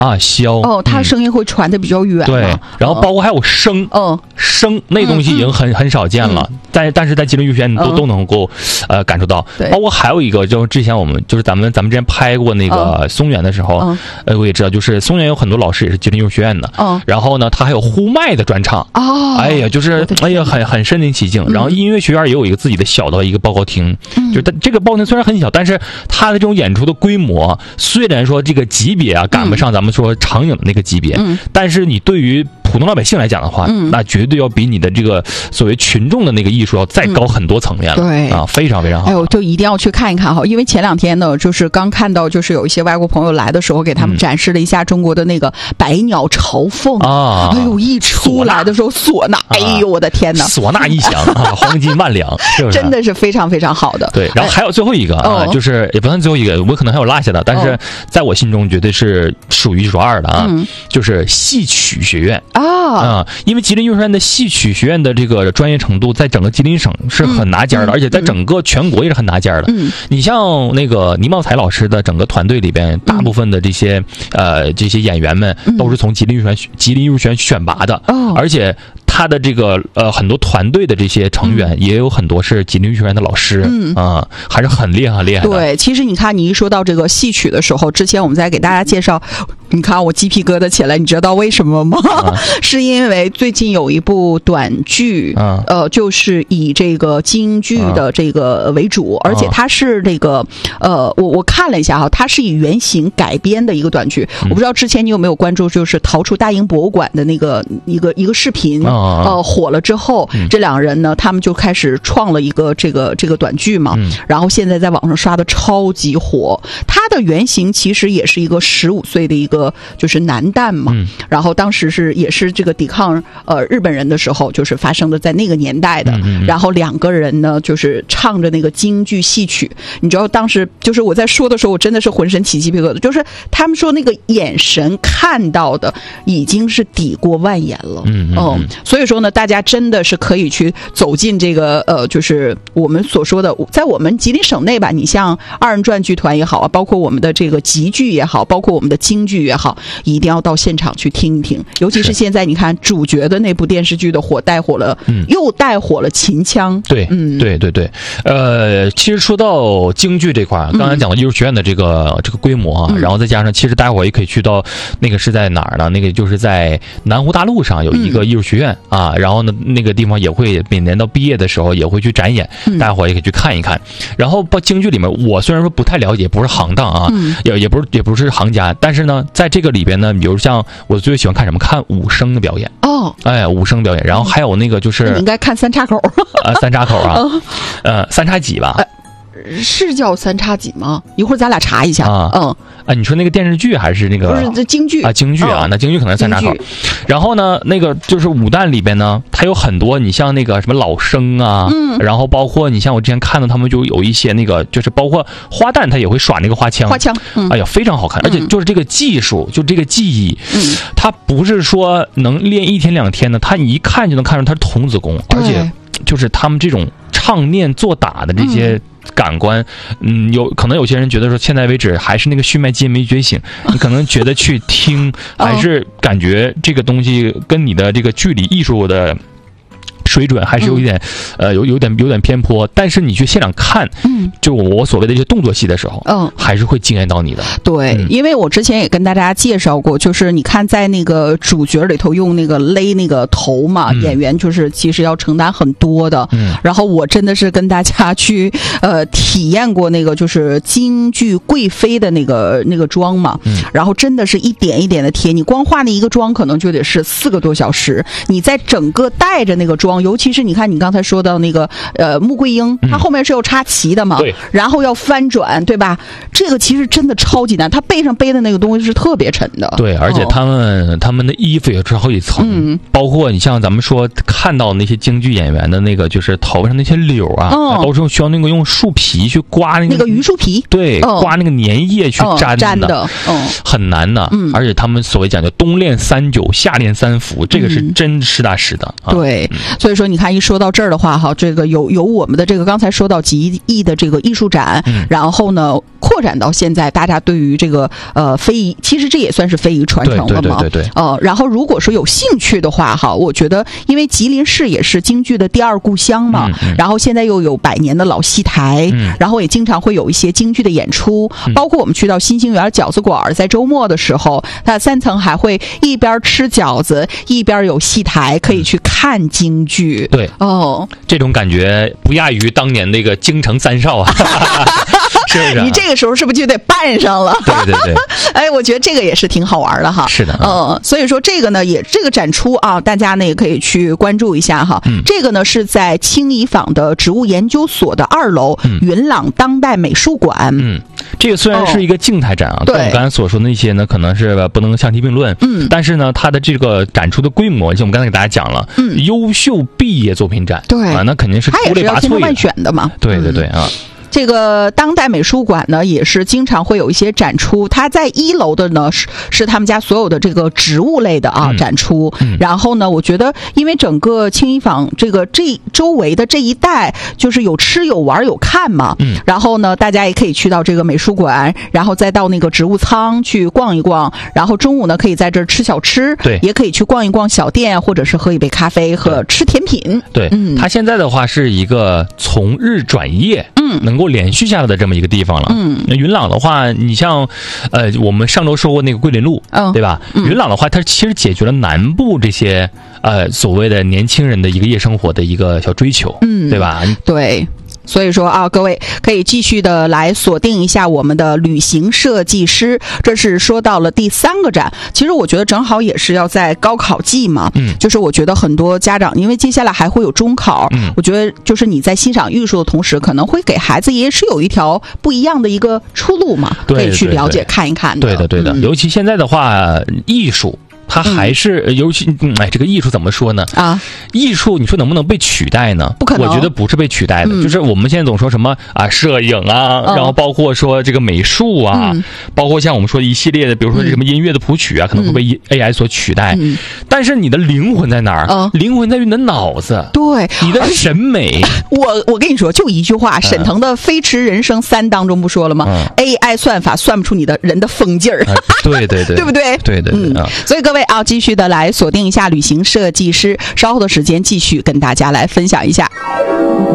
啊，箫它声音会传得比较远。 对，然后包括还有声，声那东西已经很少见了，但是在吉林艺术学院都能够感受到。包括还有一个，就是之前我们就是咱们之前拍过那个松原的时候，我也知道，就是松原有很多老师也是吉林艺术学院的，然后呢，他还有呼麦的专场，哎呀，就是很身临其境。然后音乐学院也有一个自己的小的一个报告厅，就这个报告厅虽然很小，但是它的这种演出的规模，虽然说这个级别啊赶不上咱们说长影的那个级别，但是你对于普通老百姓来讲的话，那绝对要比你的这个所谓群众的那个艺术要再高很多层面了，对啊，非常非常好。 哎呦，就一定要去看一看哈，因为前2天呢，就是刚看到，就是有一些外国朋友来的时候，给他们展示了一下中国的那个百鸟朝凤啊，哎呦，一出来的时候唢呐，哎呦，我的天哪， 唢呐一响啊，黄金万两，是不是？ 真的是非常非常好的。 对，然后还有最后一个啊，就是也不算最后一个，我可能还有落下的，但是在我心中绝对是数1数2的啊，就是戏曲学院啊，因为吉林艺术学院的戏曲学院的这个专业程度，在整个吉林省是很拿尖的，而且在整个全国也是很拿尖的。你像那个倪茂才老师的整个团队里边，大部分的这些演员们都是从吉林艺术学院选拔的，而且他的这个很多团队的这些成员也有很多是吉林艺术学院的老师，还是很厉害的。 对，其实你看，你一说到这个戏曲的时候，之前我们在给大家介绍，你看我鸡皮疙瘩起来，你知道为什么吗？是因为最近有一部短剧，就是以这个京剧的这个为主，而且它是这个我看了一下哈，它是以原型改编的一个短剧。我不知道之前你有没有关注，就是逃出大英博物馆的那个一个视频，火了之后，这2个人呢，他们就开始创了一个这个短剧嘛，然后现在在网上刷的超级火。它的原型其实也是一个15岁的一个就是男旦嘛，然后当时也是这个抵抗日本人的时候，就是发生的在那个年代的。然后2个人呢，就是唱着那个京剧戏曲。你知道当时就是我在说的时候，我真的是浑身起鸡皮疙瘩，就是他们说那个眼神看到的已经是抵过万言了。所以说呢，大家真的是可以去走进这个就是我们所说的，在我们吉林省内吧，你像2人转剧团也好啊，包括我们的这个集剧也好，包括我们的京剧也好，一定要到现场去听一听。尤其是现在你看主角的那部电视剧的火，带火了，又带火了秦腔。 对，对，其实说到京剧这块，刚才讲到艺术学院的这个规模啊，然后再加上，其实待会儿也可以去到那个是在哪儿呢？那个就是在南湖大路上有一个艺术学院啊，然后呢那个地方也会每年到毕业的时候也会去展演，大伙儿也可以去看一看。然后到京剧里面，我虽然说不太了解，不是行当啊，也不是行家，但是呢，在这个里边呢，比如像我最喜欢看什么？看武生的表演。武生表演，然后还有那个就是你应该看三岔口三岔口啊，三叉戟吧。 是叫三叉戟吗？一会儿咱俩查一下你说那个电视剧还是那个？ 不是，这京剧啊，京剧啊，那京剧可能是三岔口。然后呢，那个就是武旦里边呢，它有很多，你像那个什么老生啊，然后包括你像我之前看到他们就有一些那个，就是包括花旦他也会耍那个花腔，哎呀，非常好看，而且就是这个技术，就这个技艺，它不是说能练1天2天的，他一看就能看出他是童子功，而且就是他们这种唱念做打的这些感官，可能有些人觉得说现在为止还是那个血脉基因没觉醒，你可能觉得去听还是感觉这个东西跟你的这个剧里艺术的水准还是有一点有点偏颇，但是你去现场看，就我所谓的这些动作戏的时候，还是会惊艳到你的。 对，因为我之前也跟大家介绍过，就是你看在那个主角里头用那个勒那个头嘛，演员就是其实要承担很多的。然后我真的是跟大家去体验过那个就是京剧贵妃的那个妆嘛，然后真的是一点一点的贴，你光画那一个妆可能就得是4个多小时，你在整个带着那个妆。尤其是你看你刚才说到那个穆桂英，她后面是要插旗的嘛， 对， 然后要翻转，对吧？这个其实真的超级难，她背上背的那个东西是特别沉的。 对，而且他们的衣服也是好几层，包括你像咱们说看到那些京剧演员的那个就是头上那些绺啊，都是需要用树皮去刮那个榆树皮， 对，刮那个粘液去粘的，很难的。而且他们所谓讲的冬练3九，夏练3伏，这个是真实打实的。 对，所以说你看一说到这儿的话哈，这个有我们的这个刚才说到吉艺的这个艺术展，然后呢扩展到现在，大家对于这个非遗，其实这也算是非遗传承了嘛。 对。 然后如果说有兴趣的话哈，我觉得因为吉林市也是京剧的第二故乡嘛，然后现在又有100年的老戏台，然后也经常会有一些京剧的演出，包括我们去到新兴园饺子馆，在周末的时候，它3层还会一边吃饺子一边有戏台，可以去看京剧。 对这种感觉不亚于当年那个京城三少啊。是不是？ 你这个时候是不是就得扮上了？ 对。 哎，我觉得这个也是挺好玩的哈。 是的， 所以说这个呢，这个展出啊，大家呢也可以去关注一下哈。这个呢是在青宜坊的植物研究所的2楼云朗当代美术馆。 这个虽然是一个静态展啊，跟我们刚才所说的那些呢，可能是不能相提并论。但是呢，它的这个展出的规模，像我们刚才给大家讲了，优秀毕业作品展， 对啊，那肯定是出类拔萃的，它也是要千挑万选的嘛。 对啊。 这个当代美术馆呢，也是经常会有一些展出。它在1楼的呢是他们家所有的这个植物类的啊展出。然后呢，我觉得因为整个青宜坊这周围的这一带，就是有吃有玩有看嘛。然后呢，大家也可以去到这个美术馆，然后再到那个植物仓去逛一逛。然后中午呢，可以在这儿吃小吃， 对， 也可以去逛一逛小店，或者是喝一杯咖啡和吃甜品。 对，它现在的话是一个从日转夜，能够连续下来的这么一个地方了。那云朗的话，你像我们上周说过那个桂林路，对吧？云朗的话，它其实解决了南部这些所谓的年轻人的一个夜生活的一个小追求，对吧？ 对。所以说啊，各位可以继续的来锁定一下我们的旅行设计师。这是说到了第3个展，其实我觉得正好也是要在高考季嘛，就是我觉得很多家长，因为接下来还会有中考，我觉得就是你在欣赏艺术的同时，可能会给孩子也是有一条不一样的一个出路嘛，可以去了解看一看的。 对的，尤其现在的话，艺术。它还是尤其这个艺术怎么说呢？艺术你说能不能被取代呢？ 不可能， 我觉得不是被取代的。就是我们现在总说什么摄影啊，然后包括说这个美术啊，包括像我们说一系列的，比如说什么音乐的谱曲啊，可能会被 AI 所取代。但是你的灵魂在哪儿？灵魂在于你的脑子， 对， 你的审美。 我跟你说，就一句话，沈腾的《飞驰人生3》当中不说了吗？AI 算法算不出你的人的疯劲儿。 对， 对不对？ 对。 所以各位继续的来锁定一下旅行设计师，稍后的时间继续跟大家来分享一下。